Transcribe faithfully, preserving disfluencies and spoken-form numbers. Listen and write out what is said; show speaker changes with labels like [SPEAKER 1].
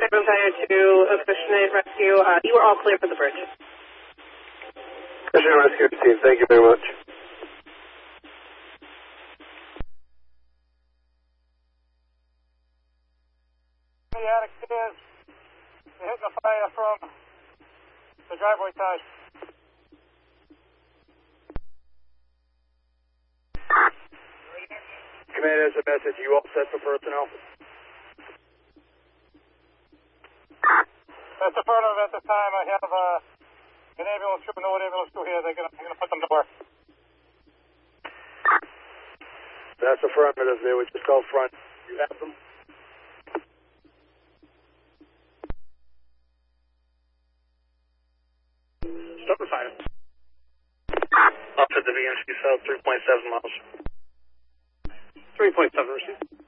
[SPEAKER 1] Battalion two, Acushnet Rescue. Uh, you are all clear for the bridge.
[SPEAKER 2] Acushnet Rescue team, thank you very much.
[SPEAKER 3] The attic is hitting the fire from the driveway side.
[SPEAKER 2] Command has a message. You all set for personnel?
[SPEAKER 3] That's affirmative at this time. I have uh, an ambulance crew, no ambulance crew here. They're going to put them to work.
[SPEAKER 2] That's affirmative. They would just go front. You have them?
[SPEAKER 3] Stop the fire.
[SPEAKER 2] Up to the V M C South, three point seven miles.
[SPEAKER 3] three point seven, receive.